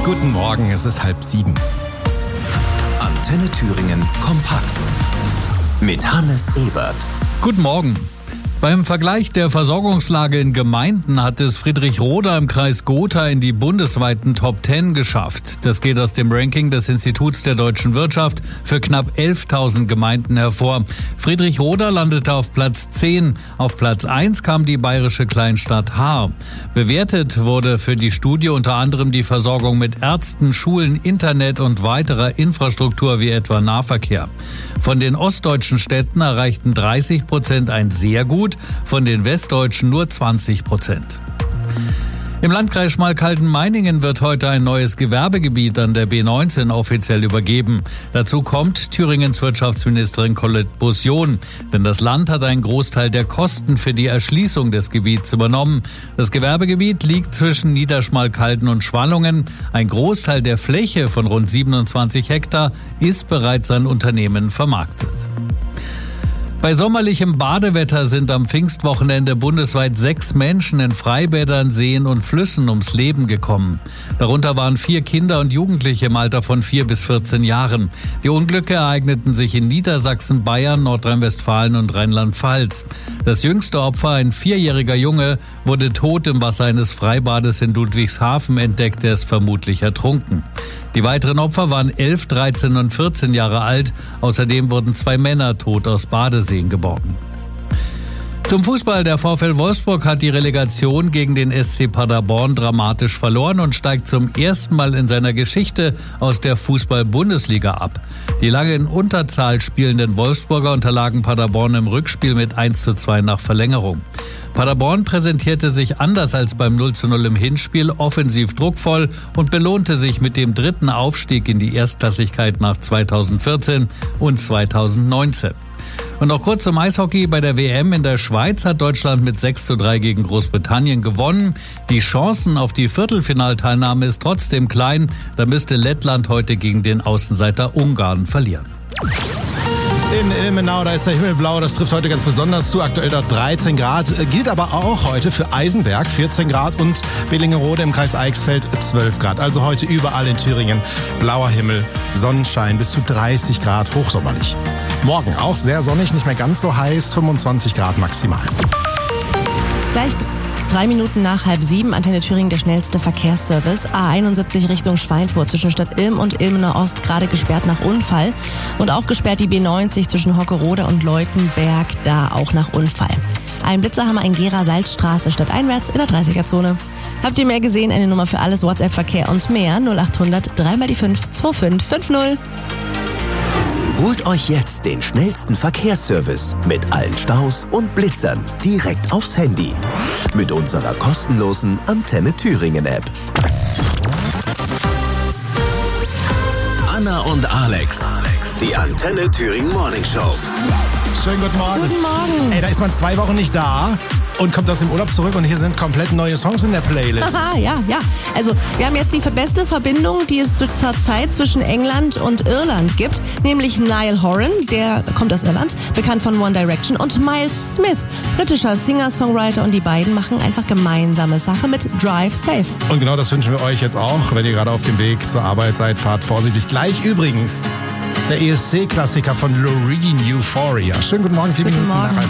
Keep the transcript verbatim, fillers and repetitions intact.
Guten Morgen, es ist halb sieben. Antenne Thüringen kompakt mit Hannes Ebert. Guten Morgen. Beim Vergleich der Versorgungslage in Gemeinden hat es Friedrichroda im Kreis Gotha in die bundesweiten Top Ten geschafft. Das geht aus dem Ranking des Instituts der deutschen Wirtschaft für knapp elftausend Gemeinden hervor. Friedrichroda landete auf Platz zehn. Auf Platz eins kam die bayerische Kleinstadt Haar. Bewertet wurde für die Studie unter anderem die Versorgung mit Ärzten, Schulen, Internet und weiterer Infrastruktur wie etwa Nahverkehr. Von den ostdeutschen Städten erreichten dreißig Prozent ein sehr gut, von den westdeutschen nur zwanzig Prozent. Im Landkreis Schmalkalden-Meiningen wird heute ein neues Gewerbegebiet an der B neunzehn offiziell übergeben. Dazu kommt Thüringens Wirtschaftsministerin Colette Bussion. Denn das Land hat einen Großteil der Kosten für die Erschließung des Gebiets übernommen. Das Gewerbegebiet liegt zwischen Niederschmalkalden und Schwallungen. Ein Großteil der Fläche von rund siebenundzwanzig Hektar ist bereits an Unternehmen vermarktet. Bei sommerlichem Badewetter sind am Pfingstwochenende bundesweit sechs Menschen in Freibädern, Seen und Flüssen ums Leben gekommen. Darunter waren vier Kinder und Jugendliche im Alter von vier bis vierzehn Jahren. Die Unglücke ereigneten sich in Niedersachsen, Bayern, Nordrhein-Westfalen und Rheinland-Pfalz. Das jüngste Opfer, ein vierjähriger Junge, wurde tot im Wasser eines Freibades in Ludwigshafen entdeckt. Er ist vermutlich ertrunken. Die weiteren Opfer waren elf, dreizehn und vierzehn Jahre alt. Außerdem wurden zwei Männer tot aus Badeseen geborgen. Zum Fußball. Der VfL Wolfsburg hat die Relegation gegen den S C Paderborn dramatisch verloren und steigt zum ersten Mal in seiner Geschichte aus der Fußball-Bundesliga ab. Die lange in Unterzahl spielenden Wolfsburger unterlagen Paderborn im Rückspiel mit eins zu zwei nach Verlängerung. Paderborn präsentierte sich anders als beim null zu null im Hinspiel, offensiv druckvoll und belohnte sich mit dem dritten Aufstieg in die Erstklassigkeit nach zweitausendvierzehn und zweitausendneunzehn. Und noch kurz zum Eishockey. Bei der W M in der Schweiz hat Deutschland mit sechs zu drei gegen Großbritannien gewonnen. Die Chancen auf die Viertelfinalteilnahme ist trotzdem klein. Da müsste Lettland heute gegen den Außenseiter Ungarn verlieren. In Ilmenau, da ist der Himmel blau, das trifft heute ganz besonders zu. Aktuell dort dreizehn Grad, gilt aber auch heute für Eisenberg vierzehn Grad und Bellingerode im Kreis Eichsfeld zwölf Grad. Also heute überall in Thüringen blauer Himmel, Sonnenschein bis zu dreißig Grad, hochsommerlich. Morgen auch sehr sonnig, nicht mehr ganz so heiß, fünfundzwanzig Grad maximal. Gleich drei Minuten nach halb sieben, Antenne Thüringen, der schnellste Verkehrsservice. A einundsiebzig Richtung Schweinfurt zwischen Stadt Ilm und Ilmenau Ost gerade gesperrt nach Unfall. Und auch gesperrt die B neunzig zwischen Hockerode und Leutenberg, da auch nach Unfall. Ein Blitzerhammer in Gera, Salzstraße stadteinwärts in der dreißiger-Zone. Habt ihr mehr gesehen? Eine Nummer für alles, WhatsApp-Verkehr und mehr. null achthundert drei mal die fünf zwei fünf fünf null. Holt euch jetzt den schnellsten Verkehrsservice mit allen Staus und Blitzern direkt aufs Handy. Mit unserer kostenlosen Antenne Thüringen App. Anna und Alex, die Antenne Thüringen Morning Show. Schönen guten Morgen. Guten Morgen. Ey, da ist man zwei Wochen nicht da und kommt aus dem Urlaub zurück und hier sind komplett neue Songs in der Playlist. Haha, ja, ja. Also, wir haben jetzt die beste Verbindung, die es zurzeit zwischen England und Irland gibt, nämlich Niall Horan, der kommt aus Irland, bekannt von One Direction, und Miles Smith, britischer Singer-Songwriter, und die beiden machen einfach gemeinsame Sache mit Drive Safe. Und genau das wünschen wir euch jetzt auch, wenn ihr gerade auf dem Weg zur Arbeit seid, fahrt vorsichtig. Gleich übrigens der E S C-Klassiker von Loreen, Euphoria. Schönen guten Morgen, vier Guten Minuten Morgen. nach